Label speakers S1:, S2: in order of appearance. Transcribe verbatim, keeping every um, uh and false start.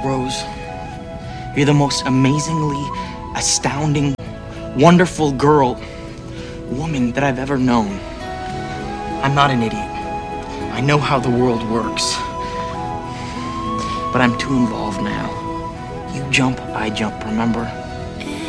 S1: Rose. You're the most amazingly, astounding, wonderful girl, woman that I've ever known. I'm not an idiot. I know how the world works. But I'm too involved now. You jump, I jump, remember?